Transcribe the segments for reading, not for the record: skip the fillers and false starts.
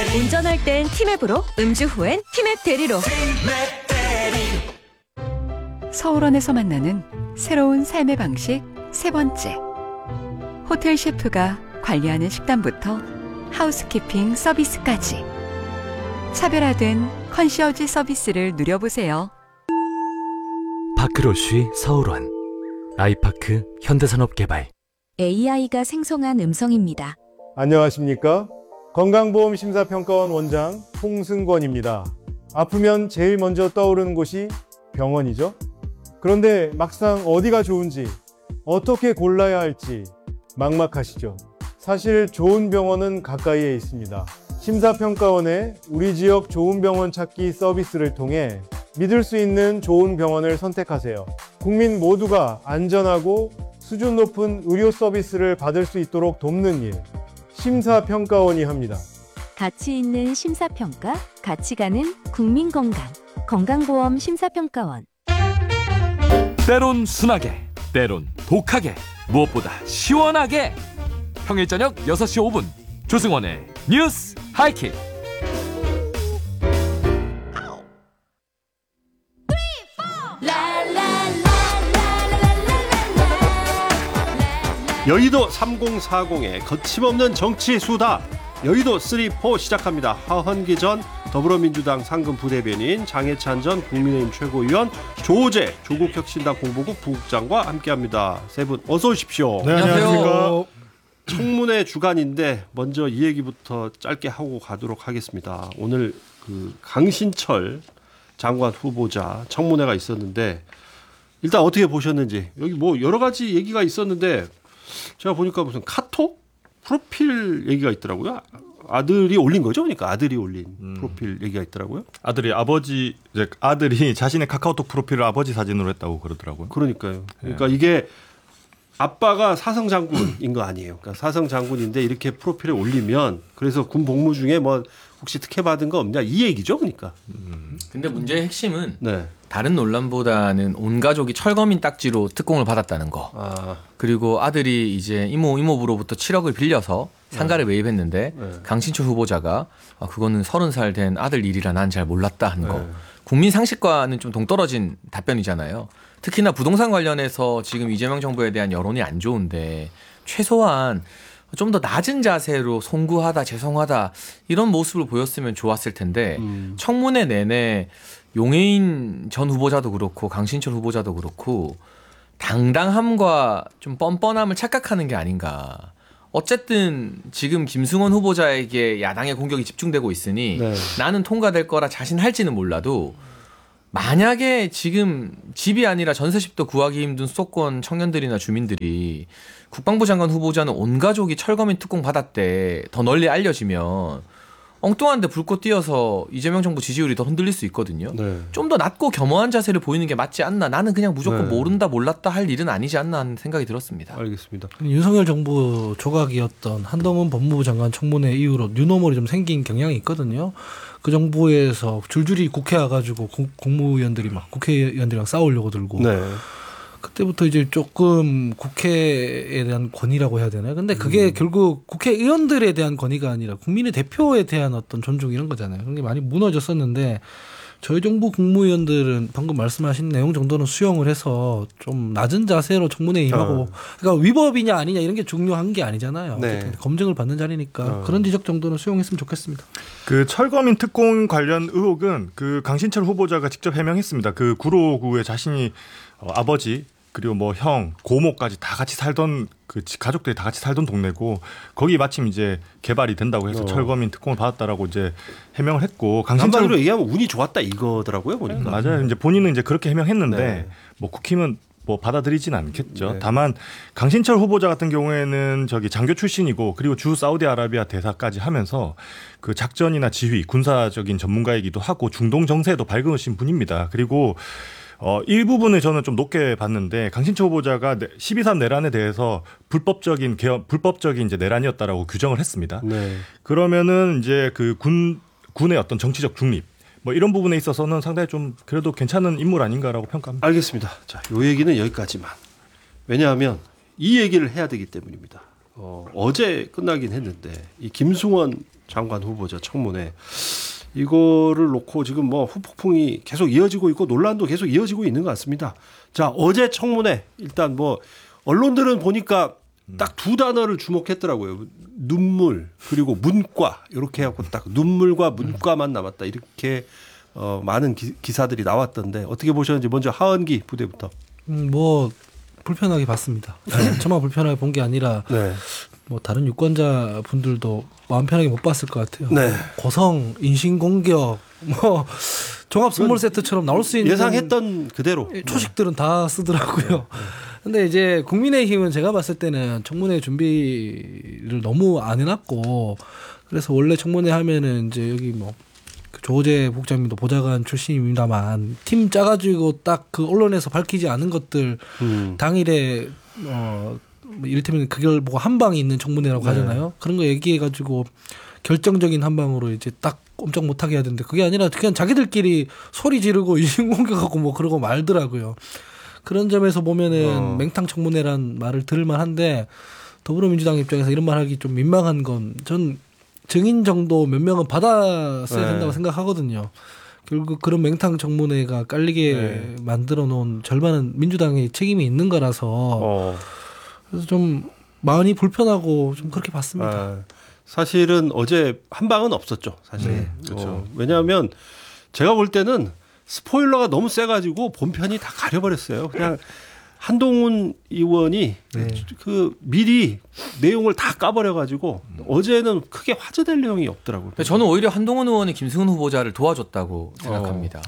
운전할 땐 티맵으로, 음주 후엔 티맵 대리로. 서울원에서 만나는 새로운 삶의 방식 세 번째. 호텔 셰프가 관리하는 식단부터 하우스키핑 서비스까지 차별화된 컨시어지 서비스를 누려보세요. 파크로쉬 서울원, 아이파크 현대산업개발. AI가 생성한 음성입니다. 안녕하십니까? 건강보험심사평가원 원장 홍승권입니다. 아프면 제일 먼저 떠오르는 곳이 병원이죠. 그런데 막상 어디가 좋은지, 어떻게 골라야 할지 막막하시죠. 사실 좋은 병원은 가까이에 있습니다. 심사평가원의 우리 지역 좋은 병원 찾기 서비스를 통해 믿을 수 있는 좋은 병원을 선택하세요. 국민 모두가 안전하고 수준 높은 의료 서비스를 받을 수 있도록 돕는 일, 심사평가원이 합니다. 가치 있는 심사평가, 가치 가는 국민건강, 건강보험 심사평가원. 때론 순하게, 때론 독하게, 무엇보다 시원하게. 평일 저녁 6시 5분 조승원의 뉴스 하이킥. 여의도 3040의 거침없는 정치 수다, 여의도 3-4 시작합니다. 하헌기 전 더불어민주당 상근 부대변인, 장해찬 전 국민의힘 최고위원, 조재 조국혁신당 공보국 부국장과 함께합니다. 세 분 어서 오십시오. 네, 안녕하십니까. 청문회 주간인데 먼저 이 얘기부터 짧게 하고 가도록 하겠습니다. 오늘 그 강신철 장관 후보자 청문회가 있었는데 일단 어떻게 보셨는지. 여기 뭐 여러 가지 얘기가 있었는데 제가 보니까 무슨 카톡 프로필 얘기가 있더라고요. 아들이 올린 거죠, 그러니까 아들이 올린 프로필 얘기가 있더라고요. 아들이 자신의 카카오톡 프로필을 아버지 사진으로 했다고 그러더라고요. 그러니까요. 그러니까 이게 아빠가 사성 장군인 거 아니에요. 그러니까 사성 장군인데 이렇게 프로필에 올리면 그래서 군 복무 중에 뭐 혹시 특혜 받은 거 없냐 이 얘기죠, 그러니까. 근데 문제의 핵심은 네. 다른 논란보다는 온 가족이 철거민 딱지로 특공을 받았다는 거. 그리고 아들이 이제 이모부로부터 7억을 빌려서 상가를 매입했는데 강신철 후보자가 그거는 30살 된 아들 일이라 난 잘 몰랐다 하는 거. 국민 상식과는 좀 동떨어진 답변이잖아요. 특히나 부동산 관련해서 지금 이재명 정부에 대한 여론이 안 좋은데 최소한 좀 더 낮은 자세로 송구하다, 죄송하다 이런 모습을 보였으면 좋았을 텐데 청문회 내내 용해인 전 후보자도 그렇고 강신철 후보자도 그렇고 당당함과 좀 뻔뻔함을 착각하는 게 아닌가. 어쨌든 지금 김승원 후보자에게 야당의 공격이 집중되고 있으니 나는 통과될 거라 자신할지는 몰라도 만약에 지금 집이 아니라 전세집도 구하기 힘든 수도권 청년들이나 주민들이 국방부 장관 후보자는 온 가족이 철거민 특공 받았대 더 널리 알려지면 엉뚱한데 불꽃 띄어서 이재명 정부 지지율이 더 흔들릴 수 있거든요. 좀 더 낮고 겸허한 자세를 보이는 게 맞지 않나. 나는 그냥 무조건 모른다 몰랐다 할 일은 아니지 않나 하는 생각이 들었습니다. 알겠습니다. 윤석열 정부 조각이었던 한동훈 법무부 장관 청문회 이후로 뉴노멀이 좀 생긴 경향이 있거든요. 그 정부에서 줄줄이 국회 와가지고 국무위원들이 막 국회의원들이랑 싸우려고 들고 그때부터 이제 조금 국회에 대한 권위라고 해야 되나요? 근데 그게 결국 국회의원들에 대한 권위가 아니라 국민의 대표에 대한 어떤 존중 이런 거잖아요. 그게 많이 무너졌었는데 저희 정부 국무위원들은 방금 말씀하신 내용 정도는 수용을 해서 좀 낮은 자세로 청문회에 임하고 그러니까 위법이냐 아니냐 이런 게 중요한 게 아니잖아요. 검증을 받는 자리니까 그런 지적 정도는 수용했으면 좋겠습니다. 그 철거민 특공 관련 의혹은 그 강신철 후보자가 직접 해명했습니다. 그 구로구에 자신이 아버지 그리고 뭐 형, 고모까지 다 같이 살던 그 가족들이 다 같이 살던 동네고 거기 마침 이제 개발이 된다고 해서 철거민 특공을 받았다라고 이제 해명을 했고 강신철로 얘기하면 운이 좋았다 이거더라고요 보니까. 맞아요. 이제 본인은 이제 그렇게 해명했는데 뭐 국힘은 뭐 받아들이진 않겠죠. 다만 강신철 후보자 같은 경우에는 저기 장교 출신이고 그리고 주 사우디아라비아 대사까지 하면서 그 작전이나 지휘, 군사적인 전문가이기도 하고 중동 정세에도 밝으신 분입니다. 그리고 일부분을 저는 좀 높게 봤는데 강신철 후보자가 12.3 내란에 대해서 불법적인 이제 내란이었다라고 규정을 했습니다. 그러면은 이제 그 군의 어떤 정치적 중립 뭐 이런 부분에 있어서는 상당히 좀 그래도 괜찮은 인물 아닌가라고 평가합니다. 알겠습니다. 자, 요 얘기는 여기까지만. 왜냐하면 이 얘기를 해야 되기 때문입니다. 어제 끝나긴 했는데 이 김승원 장관 후보자 청문회 이거를 놓고 지금 뭐 후폭풍이 계속 이어지고 있고 논란도 계속 이어지고 있는 것 같습니다. 자, 어제 청문회 일단 뭐 언론들은 보니까 딱 두 단어를 주목했더라고요. 눈물 그리고 문과 이렇게 해갖고 딱 눈물과 문과만 남았다 이렇게 많은 기사들이 나왔던데 어떻게 보셨는지 먼저 하은기 부대부터. 뭐 불편하게 봤습니다. 저만 불편하게 본 게 아니라 네. 뭐 다른 유권자 분들도 마음 편하게 못 봤을 것 같아요. 네. 고성, 인신공격, 뭐 종합 선물 세트처럼 나올 수 있는 예상했던 그대로 초식들은 다 쓰더라고요. 근데 이제 국민의힘은 제가 봤을 때는 청문회 준비를 너무 안 해놨고 그래서 원래 청문회 하면은 이제 여기 뭐 조재 국장님도 보좌관 출신입니다만 팀 짜가지고 딱 그 언론에서 밝히지 않은 것들 당일에 이를테면 그걸 보고 한 방이 있는 청문회라고 하잖아요. 그런 거 얘기해가지고 결정적인 한 방으로 이제 딱 꼼짝 못하게 해야 되는데 그게 아니라 그냥 자기들끼리 소리 지르고 인신공격하고 뭐 그러고 말더라고요. 그런 점에서 보면은 맹탕 청문회란 말을 들을 만한데 더불어민주당 입장에서 이런 말 하기 좀 민망한 건 전 증인 정도 몇 명은 받았어야 된다고 생각하거든요. 결국 그런 맹탕 청문회가 깔리게 만들어 놓은 절반은 민주당의 책임이 있는 거라서 그래서 좀 마음이 불편하고 좀 그렇게 봤습니다. 사실은 어제 한 방은 없었죠. 사실. 그렇죠. 왜냐하면 제가 볼 때는 스포일러가 너무 세가지고 본편이 다 가려버렸어요. 그냥 한동훈 의원이 그 미리 내용을 다 까버려가지고 어제는 크게 화제될 내용이 없더라고요. 저는 오히려 한동훈 의원이 김승훈 후보자를 도와줬다고 생각합니다.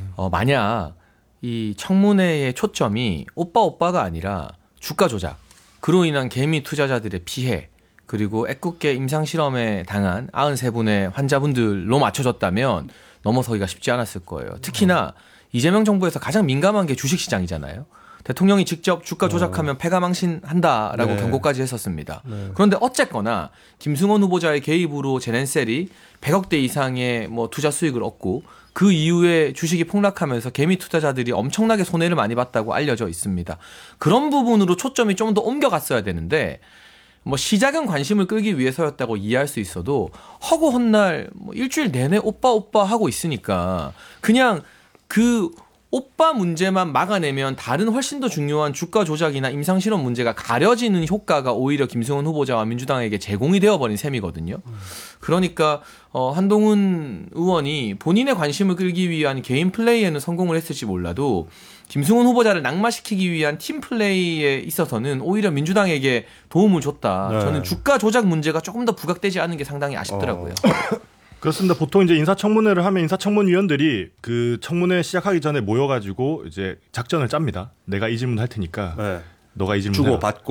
만약 이 청문회의 초점이 오빠가 아니라 주가 조작, 그로 인한 개미 투자자들의 피해, 그리고 애꿎게 임상실험에 당한 93분의 환자분들로 맞춰졌다면 넘어서기가 쉽지 않았을 거예요. 특히나 이재명 정부에서 가장 민감한 게 주식시장이잖아요. 대통령이 직접 주가 조작하면 패가망신한다라고 경고까지 했었습니다. 그런데 어쨌거나 김승원 후보자의 개입으로 제넨셀이 100억대 이상의 뭐 투자 수익을 얻고 그 이후에 주식이 폭락하면서 개미 투자자들이 엄청나게 손해를 많이 봤다고 알려져 있습니다. 그런 부분으로 초점이 좀 더 옮겨갔어야 되는데 뭐 시작은 관심을 끌기 위해서였다고 이해할 수 있어도 허구 헛날 뭐 일주일 내내 오빠 하고 있으니까 그냥 그 오빠 문제만 막아내면 다른 훨씬 더 중요한 주가 조작이나 임상실험 문제가 가려지는 효과가 오히려 김승훈 후보자와 민주당에게 제공이 되어버린 셈이거든요. 그러니까 한동훈 의원이 본인의 관심을 끌기 위한 개인 플레이에는 성공을 했을지 몰라도 김승훈 후보자를 낙마시키기 위한 팀 플레이에 있어서는 오히려 민주당에게 도움을 줬다. 저는 주가 조작 문제가 조금 더 부각되지 않은 게 상당히 아쉽더라고요. 그렇습니다. 보통 이제 인사청문회를 하면 인사청문위원들이 그 청문회 시작하기 전에 모여가지고 이제 작전을 짭니다. 내가 이 질문 할 테니까 너가 이 질문 주고 받고